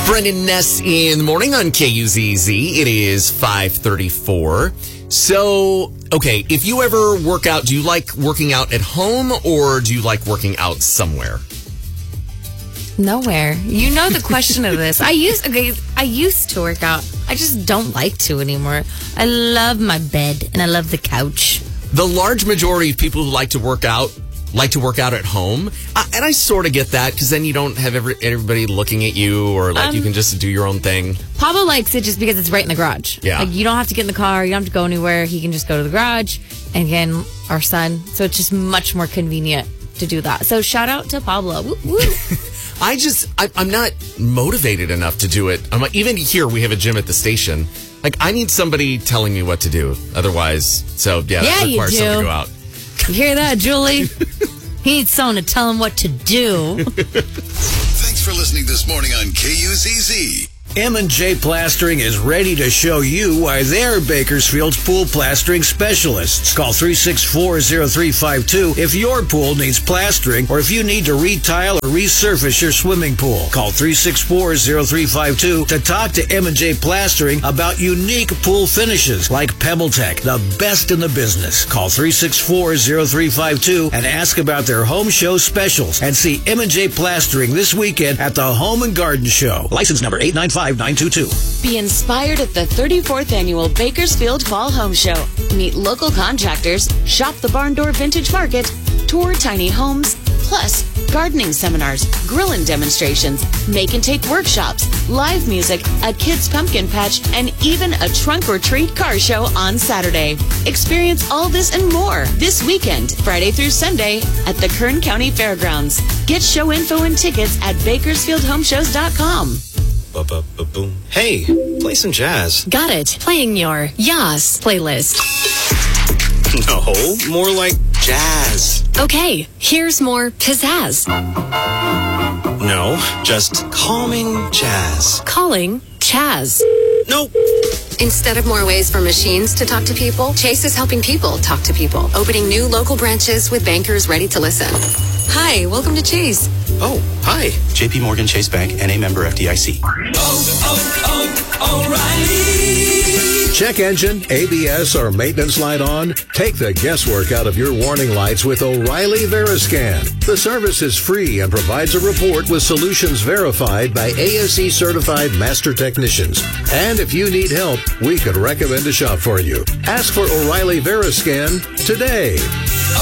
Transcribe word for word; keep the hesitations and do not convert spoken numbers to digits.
Brendan Ness in the morning on K U Z Z. It is five thirty-four. So, okay, if you ever work out, do you like working out at home or do you like working out somewhere? Nowhere. You know the question of this. I used okay, I used to work out. I just don't like to anymore. I love my bed and I love the couch. The large majority of people who like to work out like to work out at home. Uh, and I sort of get that because then you don't have every, everybody looking at you or like um, you can just do your own thing. Pablo likes it just because it's right in the garage. Yeah. Like you don't have to get in the car. You don't have to go anywhere. He can just go to the garage. And again, our son. So it's just much more convenient to do that. So shout out to Pablo. Woo, woo. I just, I, I'm not motivated enough to do it. I'm like, even here, we have a gym at the station. Like, I need somebody telling me what to do. Otherwise, so yeah, yeah that requires someone to go out. You hear that, Julie? He needs someone to tell him what to do. Thanks for listening this morning on K U Z Z. M and J Plastering is ready to show you why they're Bakersfield's pool plastering specialists. Call three six four, zero three five two if your pool needs plastering or if you need to retile or resurface your swimming pool. Call three six four, zero three five two to talk to M and J Plastering about unique pool finishes like PebbleTech, the best in the business. Call three six four, zero three five two and ask about their home show specials and see M and J Plastering this weekend at the Home and Garden Show. License number eight nine five nine two two. Be inspired at the thirty-fourth Annual Bakersfield Fall Home Show. Meet local contractors, shop the Barn Door Vintage Market, tour tiny homes, plus gardening seminars, grilling demonstrations, make and take workshops, live music, a kids' pumpkin patch, and even a trunk or treat car show on Saturday. Experience all this and more this weekend, Friday through Sunday, at the Kern County Fairgrounds. Get show info and tickets at bakersfield home shows dot com. Ba-ba-ba-boom. Hey, play some jazz. Got it. Playing your Yas playlist. No, more like jazz. Okay, here's more pizzazz. No, just calming jazz. Calling Chaz. Nope. Instead of more ways for machines to talk to people, Chase is helping people talk to people, opening new local branches with bankers ready to listen. Hi, welcome to Chase. Oh, hi. J P Morgan Chase Bank, N A member F D I C. Oh, oh, oh, O'Reilly. Check engine, A B S, or maintenance light on? Take the guesswork out of your warning lights with O'Reilly Veriscan. The service is free and provides a report with solutions verified by A S E certified master technicians. And if you need help, we could recommend a shop for you. Ask for O'Reilly Veriscan today.